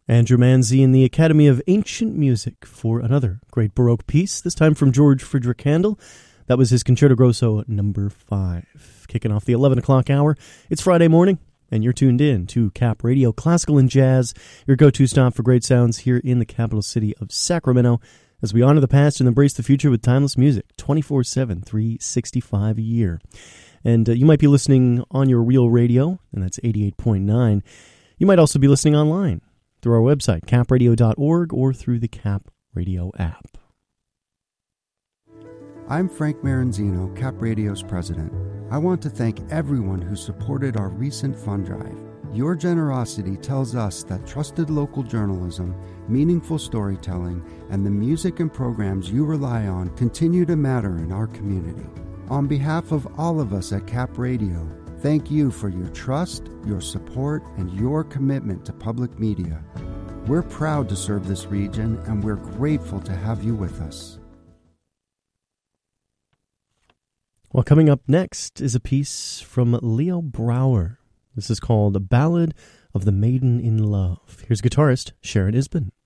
Andrew Manzi in the Academy of Ancient Music for another great Baroque piece, this time from George Friedrich Handel. That was his Concerto Grosso number 5. Kicking off the 11 o'clock hour. It's Friday morning, and you're tuned in to Cap Radio, classical and jazz, your go-to stop for great sounds here in the capital city of Sacramento, as we honor the past and embrace the future with timeless music, 24/7, 365 a year. And you might be listening on your real radio, and that's 88.9. You might also be listening online through our website, capradio.org, or through the Cap Radio app. I'm Frank Maranzino, Cap Radio's president. I want to thank everyone who supported our recent fund drive. Your generosity tells us that trusted local journalism, meaningful storytelling, and the music and programs you rely on continue to matter in our community. On behalf of all of us at Cap Radio, thank you for your trust, your support, and your commitment to public media. We're proud to serve this region, and we're grateful to have you with us. Well, coming up next is a piece from Leo Brouwer. This is called A Ballad of the Maiden in Love. Here's guitarist Sharon Isbin.